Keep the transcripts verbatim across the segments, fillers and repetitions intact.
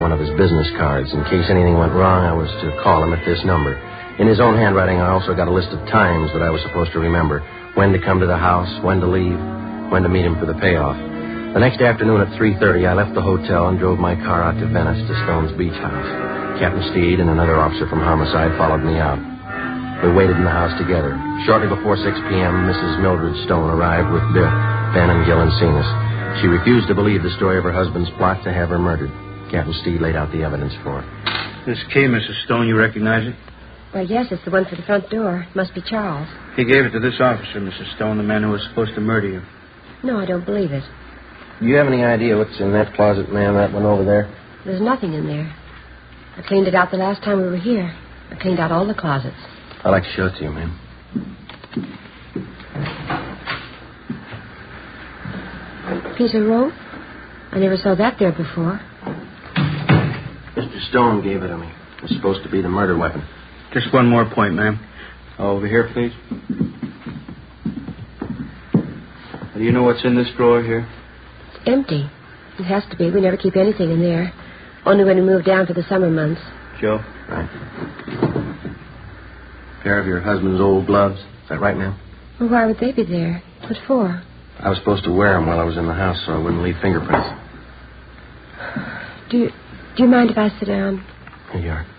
one of his business cards. In case anything went wrong, I was to call him at this number. In his own handwriting, I also got a list of times that I was supposed to remember. When to come to the house, when to leave, when to meet him for the payoff. The next afternoon at three thirty, I left the hotel and drove my car out to Venice to Stone's beach house. Captain Steed and another officer from Homicide followed me out. We waited in the house together. Shortly before six p.m., Missus Mildred Stone arrived with Biff, Ben, and Gil and seen us. She refused to believe the story of her husband's plot to have her murdered. Captain Steed laid out the evidence for her. This key, Missus Stone, you recognize it? Why, yes, it's the one for the front door. It must be Charles. He gave it to this officer, Missus Stone, the man who was supposed to murder you. No, I don't believe it. Do you have any idea what's in that closet, ma'am, that one over there? There's nothing in there. I cleaned it out the last time we were here. I cleaned out all the closets. I'd like to show it to you, ma'am. Piece of rope? I never saw that there before. Mister Stone gave it to me. It was supposed to be the murder weapon. Just one more point, ma'am. Over here, please. Do you know what's in this drawer here? It's empty. It has to be. We never keep anything in there. Only when we move down for the summer months. Joe? Right. A pair of your husband's old gloves. Is that right, ma'am? Well, why would they be there? What for? I was supposed to wear them while I was in the house so I wouldn't leave fingerprints. Do you, do you mind if I sit down? Here you are.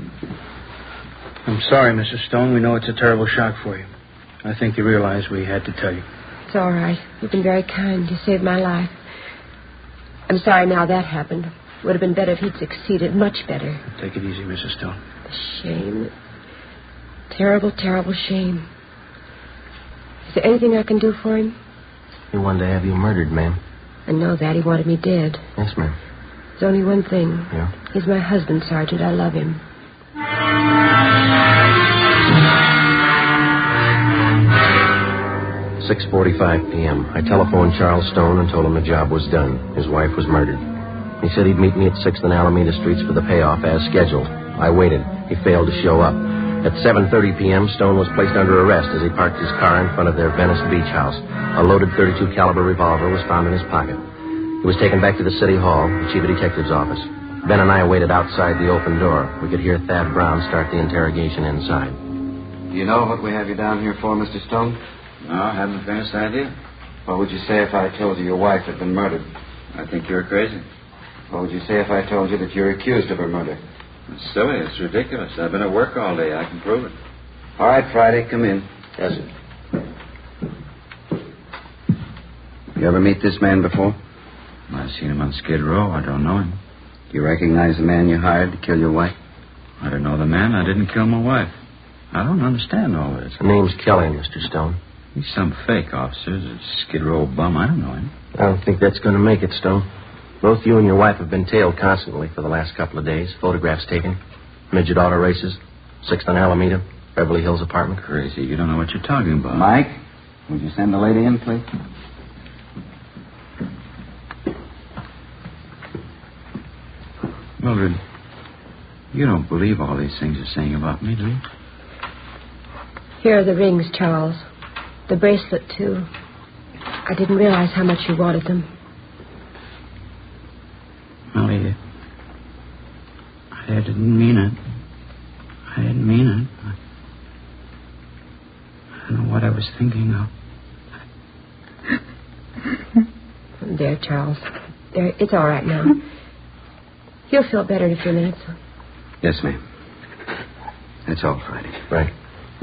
I'm sorry, Missus Stone. We know it's a terrible shock for you. I think you realize we had to tell you. It's all right. You've been very kind. You saved my life. I'm sorry now that happened. It would have been better if he'd succeeded. Much better. Take it easy, Missus Stone. The shame. Terrible, terrible shame. Is there anything I can do for him? He wanted to have you murdered, ma'am. I know that. He wanted me dead. Yes, ma'am. There's only one thing. Yeah? He's my husband, Sergeant. I love him. six forty-five p.m. I telephoned Charles Stone and told him the job was done. His wife was murdered. He said he'd meet me at sixth and Alameda Streets for the payoff as scheduled. I waited. He failed to show up. At seven thirty p.m., Stone was placed under arrest as he parked his car in front of their Venice beach house. A loaded thirty-two caliber revolver was found in his pocket. He was taken back to the city hall, the chief of detective's office. Ben and I waited outside the open door. We could hear Thad Brown start the interrogation inside. Do you know what we have you down here for, Mister Stone? No, I haven't the faintest idea. What would you say if I told you your wife had been murdered? I think you're crazy. What would you say if I told you that you're accused of her murder? It's silly. It's ridiculous. I've been at work all day. I can prove it. All right, Friday, come in. Yes, sir. You ever meet this man before? I've seen him on Skid Row. I don't know him. Do you recognize the man you hired to kill your wife? I don't know the man. I didn't kill my wife. I don't understand all this. The name's Kelly, Mister Stone. He's some fake officer. A Skid Row bum. I don't know him. I don't think that's going to make it, Stone. Both you and your wife have been tailed constantly for the last couple of days. Photographs taken. Midget auto races. Sixth and Alameda. Beverly Hills apartment. Crazy. You don't know what you're talking about. Mike, would you send the lady in, please? Mildred, you don't believe all these things you're saying about me, do you? Here are the rings, Charles. The bracelet, too. I didn't realize how much you wanted them. Molly, I didn't mean it. I didn't mean it. I don't know what I was thinking of. There, Charles. There, it's all right now. You'll feel better in a few minutes. Yes, ma'am. That's all, Friday. Right.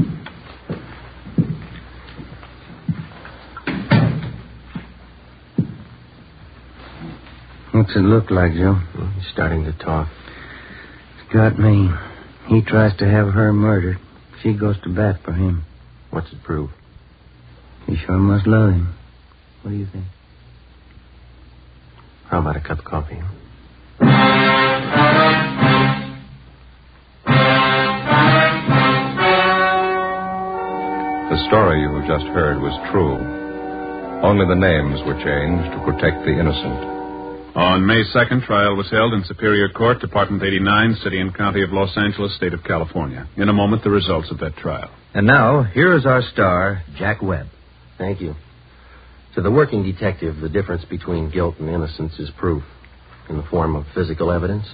What's it look like, Joe? Well, he's starting to talk. It's got me. He tries to have her murdered. She goes to bat for him. What's it prove? He sure must love him. What do you think? How about a cup of coffee? The story you have just heard was true. Only the names were changed to protect the innocent. On May second, trial was held in Superior Court, Department eighty-nine, City and County of Los Angeles, State of California. In a moment, the results of that trial. And now, here is our star, Jack Webb. Thank you. To the working detective, the difference between guilt and innocence is proof in the form of physical evidence